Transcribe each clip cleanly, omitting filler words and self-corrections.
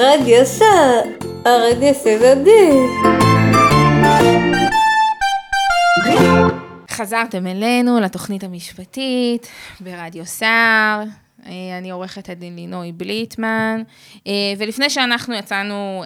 הרדיו סבבי. חזרתם אלינו לתוכנית המשפטית ברדיו סער. אני עורכת הדין לינוי בליטמן, ולפני שאנחנו יצאנו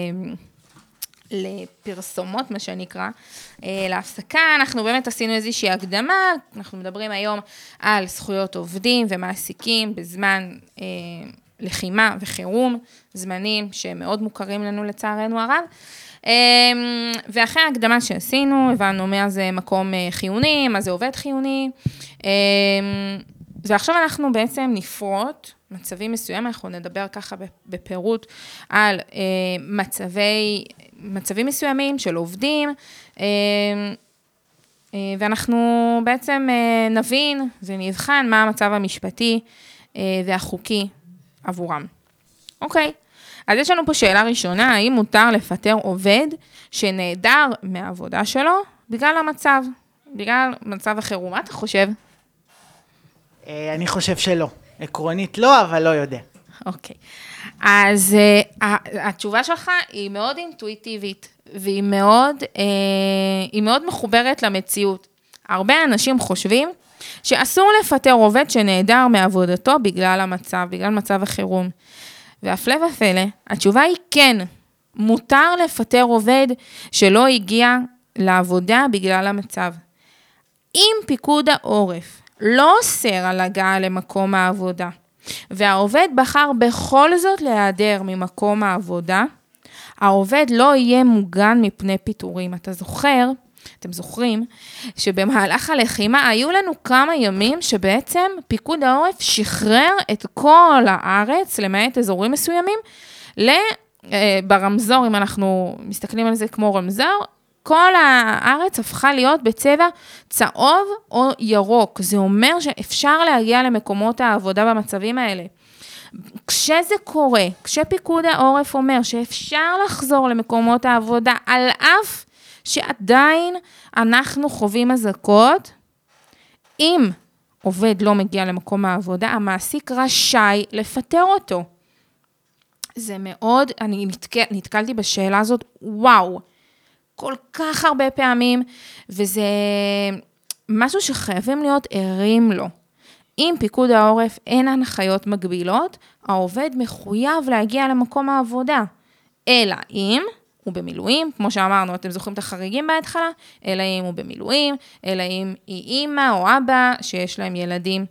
לפרסומות, מה שנקרא, להפסקה, אנחנו באמת עשינו איזושהי הקדמה. אנחנו מדברים היום על זכויות עובדים ומעסיקים בזמן לחימה וחירום, זמנים שמאוד מוכרים לנו לצערנו הרב. ואחרי ההקדמה שעשינו, הבנו מה זה מקום חיוני, מה זה עובד חיוני, ועכשיו אנחנו בעצם נפרוט מצבים מסוימים, אנחנו נדבר ככה בפירוט על מצבים מסוימים של עובדים, ואנחנו בעצם נבין ונבחן מה המצב המשפטי והחוקי עבורם. אוקיי, אז יש לנו פה שאלה ראשונה, האם מותר לפטר עובד שנעדר מהעבודה שלו בגלל המצב, בגלל מצב החירום? מה אתה חושב? אני חושב שלא. עקרונית לא, אבל לא יודע. אוקיי. אז התשובה שלך היא מאוד אינטואיטיבית, והיא מאוד מחוברת למציאות. הרבה אנשים חושבים שאסור לפטר עובד שנעדר מעבודתו בגלל המצב, בגלל מצב החירום. והפלא ופלא, התשובה היא כן, מותר לפטר עובד שלא הגיע לעבודה בגלל המצב. אם פיקוד העורף לא אוסר על הגעה למקום העבודה, והעובד בחר בכל זאת להיעדר ממקום העבודה, העובד לא יהיה מוגן מפני פיטורים. אתם זוכרים, שבמהלך הלחימה היו לנו כמה ימים שבעצם פיקוד העורף שחרר את כל הארץ, למעט אזורים מסוימים, ברמזור, אם אנחנו מסתכלים על זה כמו רמזור, כל הארץ הפכה להיות בצבע צהוב או ירוק. זה אומר שאפשר להגיע למקומות העבודה במצבים האלה. כשזה קורה, כשפיקוד העורף אומר שאפשר לחזור למקומות העבודה, על אף שעדיין אנחנו חווים אזעקות, אם עובד לא מגיע למקום העבודה, המעסיק רשאי לפטר אותו. זה מאוד, אני נתקלתי בשאלה הזאת, וואו, כל כך הרבה פעמים, וזה משהו שחייבים להיות ערים לו. אם פיקוד העורף אין הנחיות מגבילות, העובד מחויב להגיע למקום העבודה. אלא אם הוא במילואים, כמו שאמרנו, אתם זוכרים את החריגים בהתחלה, אלא אם הוא במילואים, אלא אם היא אימא או אבא שיש להם ילדים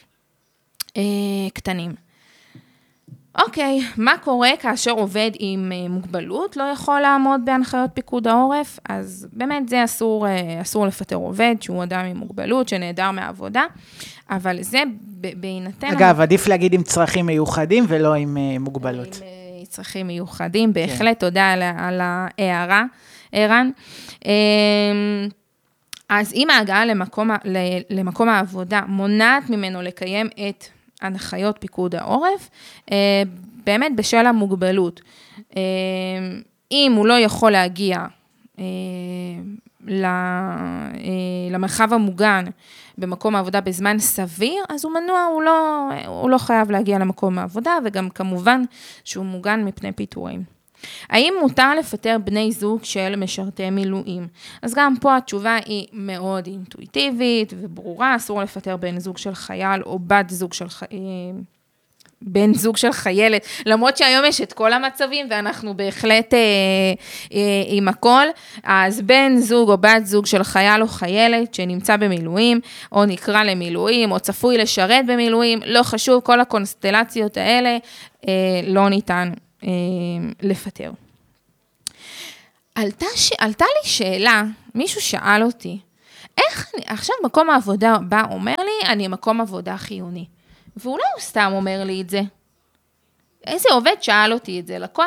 קטנים. אוקיי, מה קורה כאשר עובד עם מוגבלות לא יכול לעמוד בהנחיות פיקוד העורף? אז באמת זה אסור לפטר עובד שהוא אדם עם מוגבלות שנעדר מהעבודה, אבל זה בהינתן... אגב, עדיף להגיד עם צרכים מיוחדים ולא עם מוגבלות. עם צרכים מיוחדים, בהחלט תודה על ההערה, ערן. אז אם ההגעה למקום העבודה מונעת ממנו לקיים את הנחיות פיקוד העורף, באמת בשל המוגבלות. אם הוא לא יכול להגיע למרחב המוגן במקום העבודה בזמן סביר, אז הוא מנוע, הוא לא חייב להגיע למקום העבודה, וגם כמובן שהוא מוגן מפני פיטורים. האם מותר לפטר בני זוג של משרתי מילואים? אז גם פה התשובה היא מאוד אינטואיטיבית וברורה, אסור לפטר בן זוג של חייל או בן זוג של חיילת, למרות שהיום יש את כל המצבים, ואנחנו בהחלט עם הכל, אז בן זוג או בת זוג של חייל או חיילת, שנמצא במילואים, או נקרא למילואים, או צפוי לשרת במילואים, לא חשוב, כל הקונסטלציות האלה, לא ניתן לפטר. עלתה לי שאלה, מישהו שאל אותי, איך עכשיו מקום העבודה בא אומר לי, אני מקום עבודה חיוני. ואולי הוא סתם אומר לי את זה. איזה עובד שאל אותי את זה? לקוח